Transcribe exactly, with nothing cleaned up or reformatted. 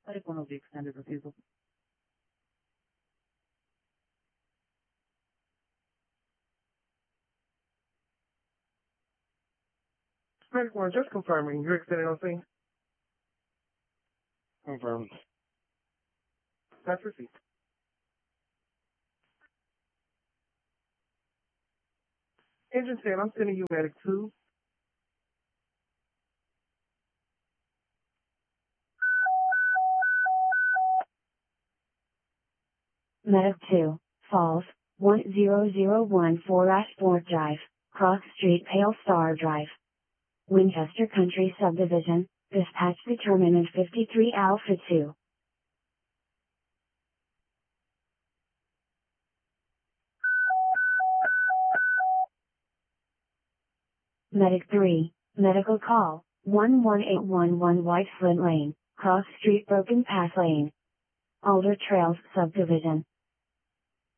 Medic one will be extended refusal. Medic one, just confirming. You're extended on scene? Confirmed. That's received. Engine stand, I'm sending you medic two. Medic two, Falls, one zero zero one four Ashford Drive, Cross Street, Pale Star Drive. Winchester Country Subdivision, dispatch determinant fifty-three Alpha two. Medic three, medical call, one one eight one one White Flint Lane, Cross Street, Broken Path Lane. Alder Trails Subdivision,